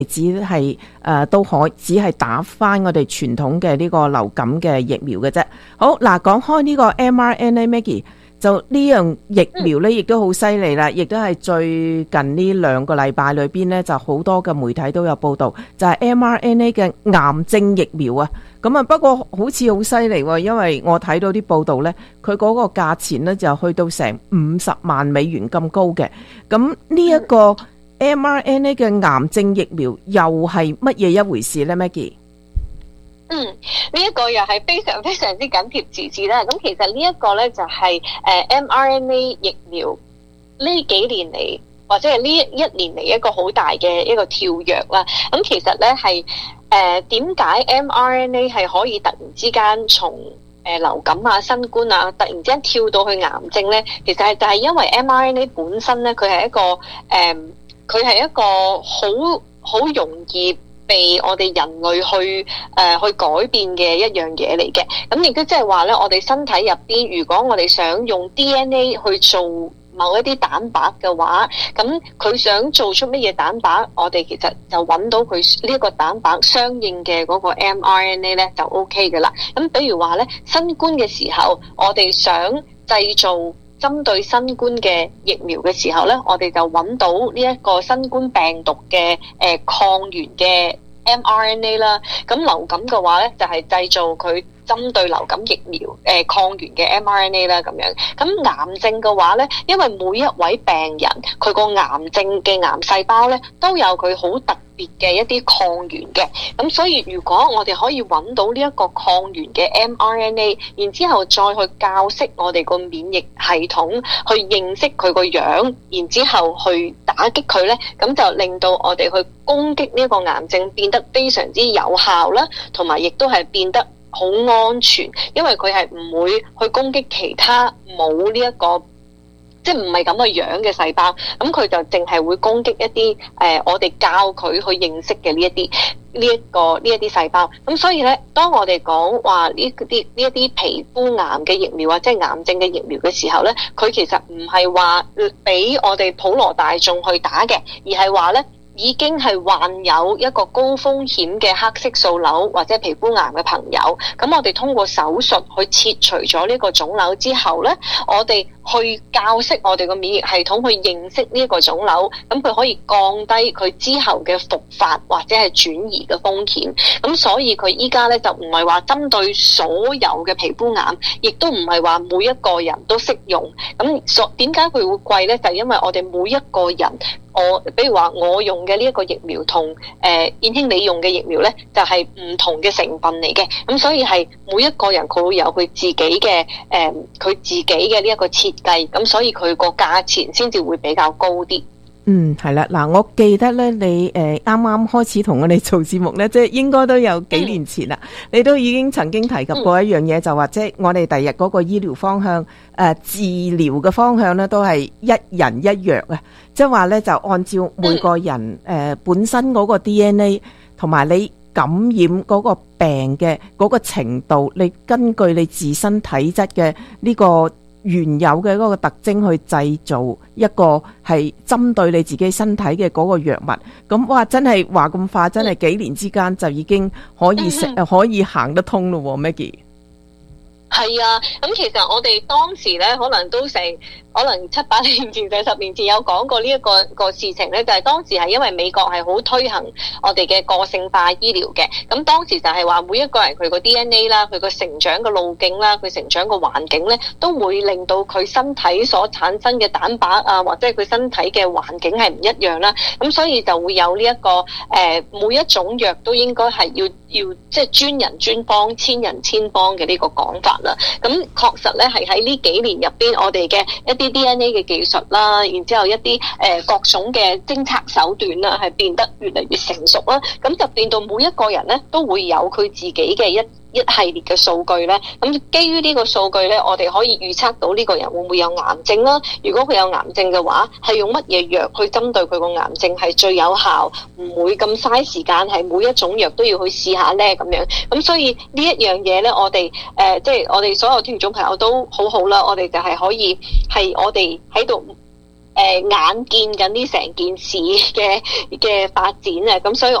只係都只係打返我哋傳統嘅呢個流感嘅疫苗嘅啫。好嗱，講開呢個 mRNA Maggie， 就呢樣疫苗咧，亦都好犀利啦，亦都係最近呢2個禮拜裏邊咧，就好多嘅媒體都有報道，就係 mRNA 嘅癌症疫苗啊。咁啊，不過好似好犀利喎，因為我睇到啲報道咧，佢嗰個價錢咧就去到成50萬美元咁高嘅。咁呢一個 mRNA 嘅癌症疫苗又係乜嘢一回事呢 Maggie？ 呢一個又係非常非常之緊貼時事啦。咁其實呢一個咧就係mRNA 疫苗呢幾年嚟，或者係呢一年嚟一個好大嘅一個跳躍啦。咁其實咧係點解 mRNA 係可以突然之間從流感啊、新冠啊，突然之間跳到去癌症咧？其實就係因為 mRNA 本身咧，佢係一個好容易被我哋人類去改變嘅一樣嘢嚟嘅。咁亦都即係話咧，我哋身體入邊，如果我哋想用 DNA 去做某一啲蛋白嘅話，咁佢想做出乜嘢蛋白，我哋其實就揾到佢呢一個蛋白相應嘅嗰個 mRNA 咧就 OK 嘅啦。咁比如話咧，新冠嘅時候，我哋想製造針對新冠嘅疫苗嘅時候咧，我哋就揾到呢一個新冠病毒嘅抗原嘅 mRNA 啦。咁流感嘅話咧，就係製造佢針對流感疫苗抗原嘅 mRNA 啦，咁樣。咁癌症嘅話咧，因為每一位病人佢個癌症嘅癌細胞咧都有佢好特別嘅一啲抗原嘅，咁所以如果我哋可以揾到呢一個抗原嘅 mRNA， 然之後再去教識我哋個免疫系統去認識佢個樣，然之後去打擊佢咧，咁就令到我哋去攻擊呢個癌症變得非常之有效啦，同埋亦都係變得好安全，因為佢係唔會去攻擊其他冇呢一個即係唔係咁嘅樣嘅細胞，咁佢就淨係會攻擊一啲我哋教佢去認識嘅呢一啲細胞。咁所以咧，當我哋講話呢一啲皮膚癌嘅疫苗或者係癌症嘅疫苗嘅時候咧，佢其實唔係話俾我哋普羅大眾去打嘅，而係話咧，已經係患有一個高風險嘅黑色素瘤或者皮膚癌嘅朋友，咁我哋通過手術去切除咗呢個腫瘤之後咧，我哋去教識我哋個免疫系統去認識呢一個腫瘤，咁佢可以降低佢之後嘅復發或者係轉移嘅風險。咁所以佢依家咧就唔係話針對所有嘅皮膚癌，亦都唔係話每一個人都適用。咁點解佢會貴咧？就係因為我哋每一個人，比如話我用嘅呢一個疫苗同燕兄你用嘅疫苗咧，就係唔同嘅成分嚟嘅。咁所以係每一個人佢會有佢自己嘅呢一個設計，咁所以佢個價錢先至會比較高啲。 係啦，嗱，我記得咧，你啱啱開始同我哋做節目咧，即係應該都有幾年前啦，你都已經曾經提及過一樣嘢，就話即係我哋第日嗰個醫療方向，治療嘅方向咧，都係一人一藥啊，即係話咧就按照每個人本身嗰個 DNA 同埋你感染嗰個病嘅嗰個程度，你根據你自身體質嘅呢個原有嘅嗰個特徵去製造一個係針對你自己身體嘅嗰個藥物。咁哇，真係話咁快，真係幾年之間就已經可以行得通咯，Maggie。 係啊，咁其實我哋當時咧，可能7-8年前、10年前有講過呢一個事情咧，就係當時係因為美國係好推行我哋嘅個性化醫療嘅，咁當時就係話每一個人佢個 DNA 啦，佢個成長嘅路徑啦，佢成長嘅環境咧，都會令到佢身體所產生嘅蛋白啊，或者係佢身體嘅環境係唔一樣啦，咁所以就會有呢一個每一種藥都應該係要即係專人專方、千人千方嘅呢個講法啦。咁確實咧係喺呢幾年入邊，我哋嘅一啲 DNA 嘅技術啦，然之後一啲各種嘅偵測手段啦，係變得越嚟越成熟啦。咁就變到每一個人咧都會有佢自己嘅一系列嘅數據咧。咁基於呢個數據咧，我哋可以預測到呢個人會唔會有癌症啦。如果佢有癌症嘅話，係用乜嘢藥去針對佢個癌症係最有效，唔會咁嘥時間，係每一種藥都要去試下咧咁樣。咁所以呢一樣嘢咧，我哋即係我哋所有聽眾朋友都好好啦。我哋就係可以係我哋喺度眼見緊呢成件事嘅發展啊，咁所以